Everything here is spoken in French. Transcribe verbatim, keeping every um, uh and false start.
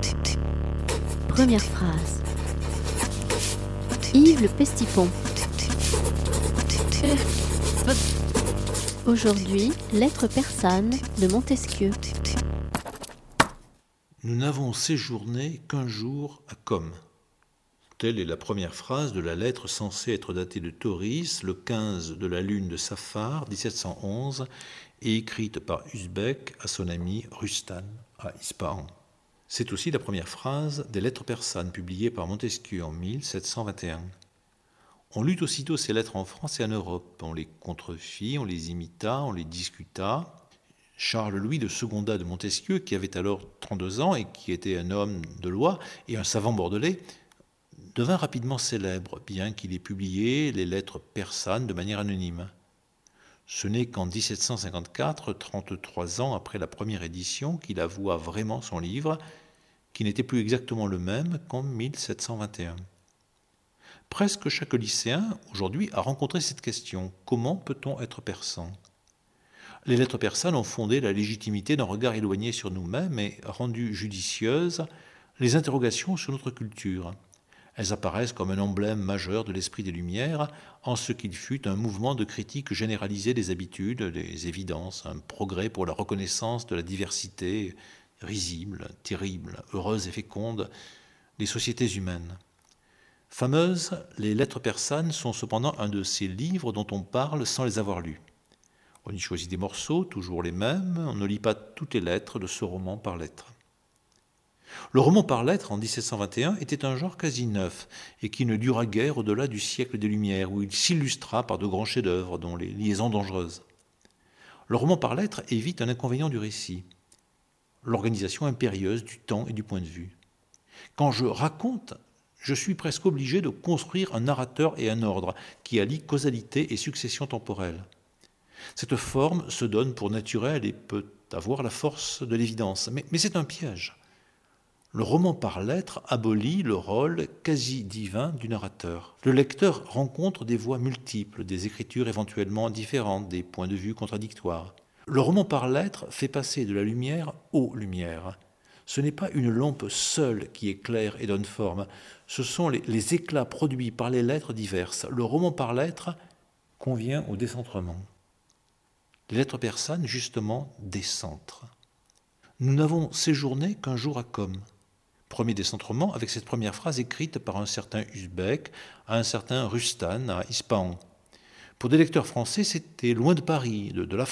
Première phrase. Yves le Pestipon. Aujourd'hui, lettre persane de Montesquieu. Nous n'avons séjourné qu'un jour à Com. Telle est la première phrase de la lettre censée être datée de Tauris, le quinze de la lune de Saphar, dix-sept cent onze, et écrite par Usbek à son ami Rustan à Ispahan. C'est aussi la première phrase des lettres persanes publiées par Montesquieu en mille sept cent vingt et un. On lut aussitôt ces lettres en France et en Europe. On les contrefit, on les imita, on les discuta. Charles-Louis de Secondat de Montesquieu, qui avait alors trente-deux ans et qui était un homme de loi et un savant bordelais, devint rapidement célèbre, bien qu'il ait publié les lettres persanes de manière anonyme. Ce n'est qu'en dix-sept cent cinquante-quatre, trente-trois ans après la première édition, qu'il avoua vraiment son livre, qui n'était plus exactement le même qu'en mille sept cent vingt et un. Presque chaque lycéen, aujourd'hui, a rencontré cette question. Comment peut-on être persan ? Les lettres persanes ont fondé la légitimité d'un regard éloigné sur nous-mêmes et rendu judicieuses les interrogations sur notre culture. Elles apparaissent comme un emblème majeur de l'esprit des Lumières, en ce qu'il fut un mouvement de critique généralisée des habitudes, des évidences, un progrès pour la reconnaissance de la diversité risible, terrible, heureuse et féconde des sociétés humaines. Fameuses, les lettres persanes sont cependant un de ces livres dont on parle sans les avoir lus. On y choisit des morceaux, toujours les mêmes, on ne lit pas toutes les lettres de ce roman par lettres. Le roman par lettres, en dix-sept cent vingt et un, était un genre quasi neuf, et qui ne dura guère au-delà du siècle des Lumières, où il s'illustra par de grands chefs-d'œuvre, dont les liaisons dangereuses. Le roman par lettres évite un inconvénient du récit, l'organisation impérieuse du temps et du point de vue. Quand je raconte, je suis presque obligé de construire un narrateur et un ordre, qui allie causalité et succession temporelle. Cette forme se donne pour naturelle et peut avoir la force de l'évidence, mais, mais c'est un piège. Le roman par lettres abolit le rôle quasi divin du narrateur. Le lecteur rencontre des voix multiples, des écritures éventuellement différentes, des points de vue contradictoires. Le roman par lettres fait passer de la lumière aux lumières. Ce n'est pas une lampe seule qui éclaire et donne forme, ce sont les, les éclats produits par les lettres diverses. Le roman par lettres convient au décentrement. Les lettres persanes, justement, décentrent. Nous n'avons séjourné qu'un jour à Com. Premier décentrement avec cette première phrase écrite par un certain Usbek à un certain Rustan à Ispahan. Pour des lecteurs français, c'était loin de Paris, de, de la